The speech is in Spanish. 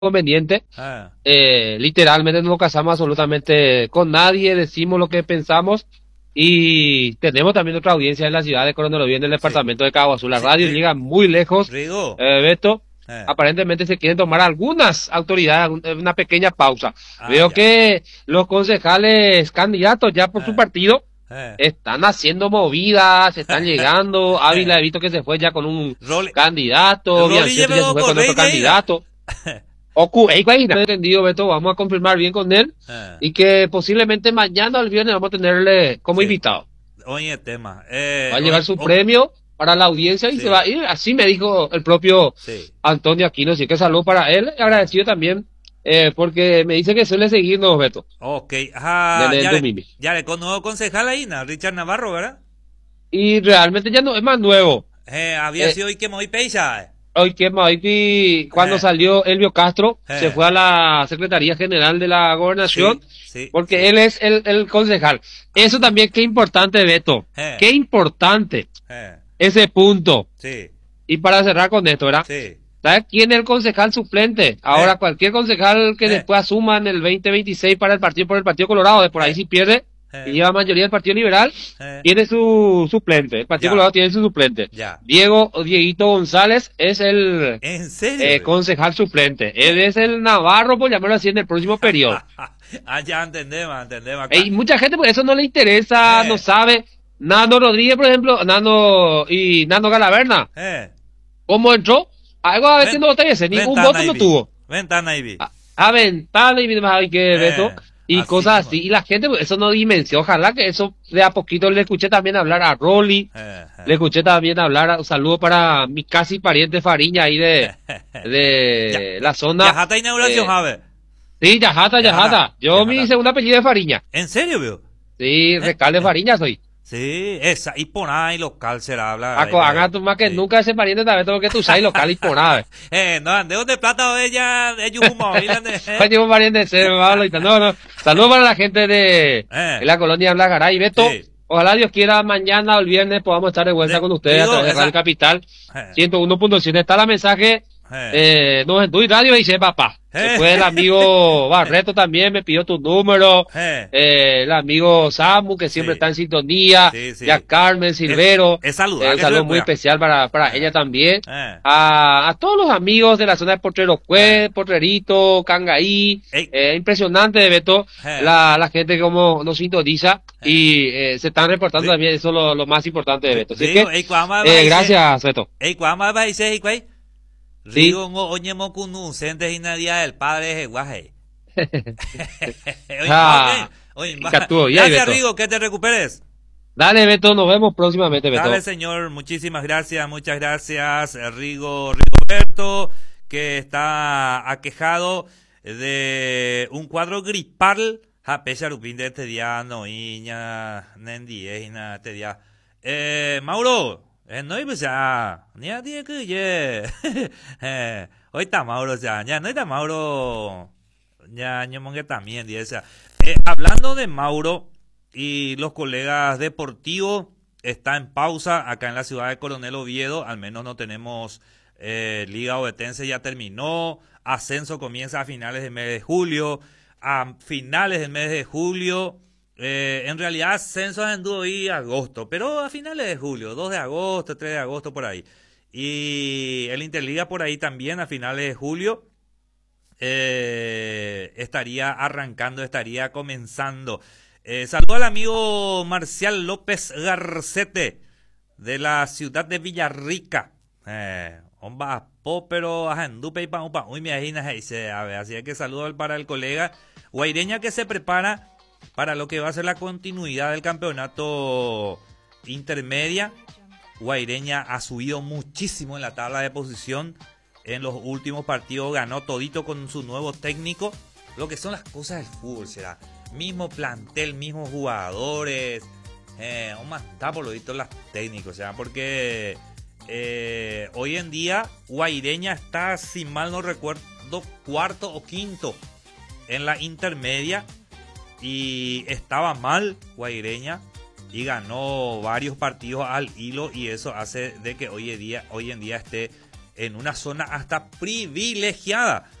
conveniente. Ah, Literalmente no nos casamos absolutamente con nadie, decimos lo que pensamos y tenemos también otra audiencia en la ciudad de Coronel Oviedo, en el sí. departamento de Cabo Azul. La Sí, radio llega muy lejos, Rigo. Beto. Eh, Aparentemente se quieren tomar algunas autoridades una pequeña pausa. ah, Veo ya. que los concejales candidatos ya por su Eh, partido eh. están haciendo movidas, están llegando. Ávila he visto que se fue ya con un Rolly, candidato, Rolly Bianchetti ya se llevó fue con otro correr de ahí, ¿no? candidato. Entendido, Beto, vamos a confirmar bien con él Eh, y que posiblemente mañana o el viernes vamos a tenerle como sí. invitado. Oye, tema. Va a llevar su premio para la audiencia y se va Sí, a ir. Así me dijo el propio sí. Antonio Aquino. Así que salud para él. Agradecido también porque me dice que suele seguirnos, Beto, Ok. del Dumimi. Ya le nuevo concejal ahí, ¿no? Richard Navarro, ¿verdad? Y realmente ya no es más nuevo. Había Eh, sido hoy que me voy peisa. Hoy que hoy cuando Eh, salió Elvio Castro, se eh. fue a la Secretaría General de la Gobernación, Sí, sí, porque sí. él es el concejal. Eso también, qué importante, Beto. Eh, Qué importante eh. ese punto. Sí, Y para cerrar con esto, ¿verdad? sí. ¿Sabes quién es el concejal suplente? Ahora, Eh, cualquier concejal que eh, después asuma en el 2026 para el partido, por el Partido Colorado, de por ahí eh, si pierde, y eh, lleva mayoría del Partido Liberal, eh. tiene su suplente. El Partido Ya, Colorado tiene su suplente. ya. Dieguito González es el ¿En serio? concejal suplente. Él es el Navarro, por llamarlo así, en el próximo periodo. Ya entendemos acá. Y mucha gente por eso no le interesa, no Eh, sabe. Nano Rodríguez, por ejemplo, Nano Galaverna, eh. ¿cómo entró? Algo a veces Ven, no lo tenía, ningún ventana voto ahí no vi. tuvo. Ventana ahí vi. A ventana y demás, hay que Beto, y Así cosas mismo. así. Y la gente, pues, eso no dimensiona. Ojalá que eso de a poquito le escuché también hablar a Rolly. Le escuché también hablar, un saludo para mi casi pariente Fariña ahí Ya, de la ya zona. hasta inauguración, Jave. Sí, Yajata. Yo mi Yajata. segundo apellido es Fariña. ¿En serio, veo? Sí, Recalde Fariña soy. Sí, esa, y por ahí local será habla. Haga tú más que Sí. nunca ese pariente también tengo que tú sabes local y por nada. No, andeo de plata de ella, ellos humo, Pues tengo un pariente cero, Pablo, y tal. No, no. Saludos para la gente de la colonia Blagaray. Beto, sí. ojalá Dios quiera mañana o el viernes podamos estar de vuelta con ustedes a Digo, través de esa, Radio Capital eh, 101.7. Está la mensaje. eh, No, en tu radio dice papá. Después el amigo Barreto también me pidió tu número. eh, El amigo Samu, que siempre sí, está en sintonía. sí, sí. Ya Carmen Silvero. Es saludar, Un que saludo se muy pueda. especial para ella también. Eh. A todos los amigos de la zona de Potrero Cue, Potrerito, Cangaí. Ey, Impresionante, Beto, eh, la gente como nos sintoniza y se están reportando Ri- también. Eso es lo más importante de Beto. Así Rigo, que, cuama gracias, Beto. cuama va a decir, Sí. Rigo, oye, mocuno, sente en día del padre de guaje. Ah, Oye, Catúo, y ahí, gracias, Beto. Rigo, que te recuperes. Dale, Beto, nos vemos próximamente, Beto. Dale, señor, muchísimas gracias, muchas gracias, Rigoberto, que está aquejado de un cuadro gripal. Pesar Lupín de este día, no, iña, nendi, este día. Mauro, no iba ya, ni a día que ye. Hoy está Mauro, ya, no está Mauro, ya, que también, dice. Hablando de Mauro y los colegas deportivos, está en pausa acá en la ciudad de Coronel Oviedo, al menos no tenemos Liga Ovetense, ya terminó, ascenso comienza a finales del mes de julio, a finales del mes de julio, en realidad ascenso anduvo ahí agosto, pero a finales de julio, 2 de agosto, 3 de agosto por ahí, y el Interliga por ahí también a finales de julio, estaría arrancando, estaría comenzando. Saludo al amigo Marcial López Garcete de la ciudad de Villarrica. Homba pero ajandupe y pa upa. Uy, me imagina, así que saludo para el colega Guaireña que se prepara para lo que va a ser la continuidad del campeonato intermedia. Guaireña ha subido muchísimo en la tabla de posición. En los últimos partidos ganó todito con su nuevo técnico. Lo que son las cosas del fútbol, será. Mismo plantel, mismos jugadores. Está por lo visto las técnicos, o sea, porque hoy en día Guaireña está, si mal no recuerdo, cuarto o quinto en la intermedia. Y estaba mal Guaireña y ganó varios partidos al hilo. Y eso hace de que hoy en día esté en una zona hasta privilegiada